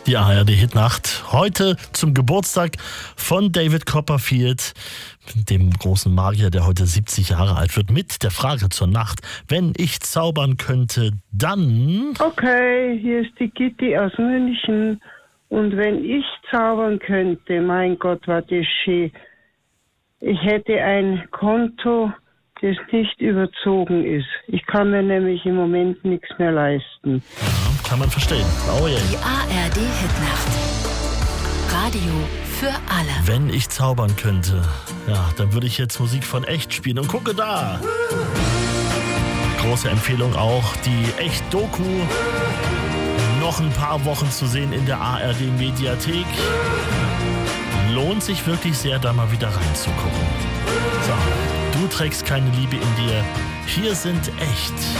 Die ARD-Hitnacht heute zum Geburtstag von David Copperfield, dem großen Magier, der heute 70 Jahre alt wird, mit der Frage zur Nacht: Wenn ich zaubern könnte, dann... Okay, hier ist die Gitti aus München. Und wenn ich zaubern könnte, mein Gott, war das schön. Ich hätte ein Konto, das nicht überzogen ist. Ich kann mir nämlich im Moment nichts mehr leisten. Ja, kann man verstehen. Oh je. Die ARD-Hitnacht. Radio für alle. Wenn ich zaubern könnte, ja, dann würde ich jetzt Musik von Echt spielen. Und gucke da! Große Empfehlung auch, die Echt-Doku. Noch ein paar Wochen zu sehen in der ARD-Mediathek. Lohnt sich wirklich sehr, da mal wieder reinzugucken. So, du trägst keine Liebe in dir. Hier sind Echt.